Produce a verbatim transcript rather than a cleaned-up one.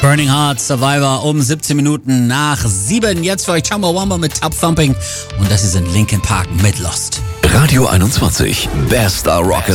Burning Heart, Survivor um siebzehn Minuten nach sieben. Jetzt für euch Chumbawamba mit Top Thumping und das ist in Linkin Park mit Lost. Radio einundzwanzig, Bester Rock